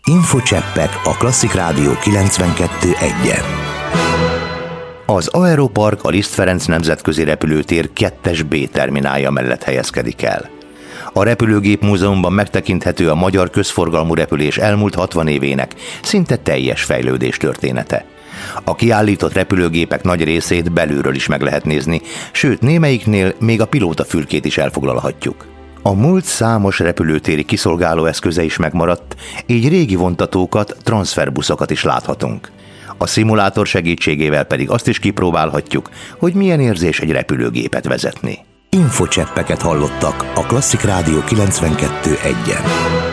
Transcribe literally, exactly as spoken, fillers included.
Infocseppek a Klasszik Rádió kilencvenkettő egyen. Az Aeropark a Liszt Ferenc nemzetközi repülőtér kettes bé terminálja mellett helyezkedik el. A Repülőgép Múzeumban megtekinthető a magyar közforgalmú repülés elmúlt hatvan évének szinte teljes fejlődés története. A kiállított repülőgépek nagy részét belülről is meg lehet nézni, sőt némelyiknél még a pilótafülkét is elfoglalhatjuk. A múlt számos repülőtéri kiszolgáló eszköze is megmaradt, így régi vontatókat, transferbuszokat is láthatunk. A szimulátor segítségével pedig azt is kipróbálhatjuk, hogy milyen érzés egy repülőgépet vezetni. Infocseppeket hallottak a Klasszik Rádió kilencvenkettő egyen.